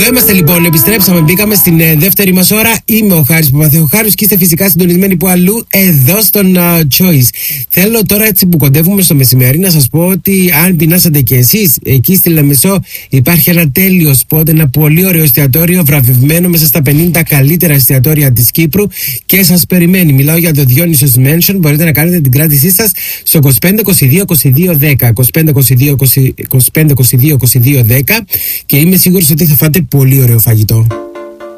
είμαστε λοιπόν, επιστρέψαμε, μπήκαμε στην δεύτερη μας ώρα. Είμαι ο Χάρης Παπαθεοχάρους και είστε φυσικά συντονισμένοι που αλλού εδώ στον Choice. Θέλω τώρα, έτσι που κοντεύουμε στο μεσημέρι, να σας πω ότι αν πεινάσατε και εσείς, εκεί στη Λεμεσό υπάρχει ένα τέλειο σποτ, ένα πολύ ωραίο εστιατόριο, βραβευμένο μέσα στα 50 καλύτερα εστιατόρια της Κύπρου και σας περιμένει. Μιλάω για το Dionysus Mansion. Μπορείτε να κάνετε την κράτησή σας στο 2522-2210. 2522-2210 και είμαι σίγουρος ότι θα φάτε πολύ ωραίο φαγητό.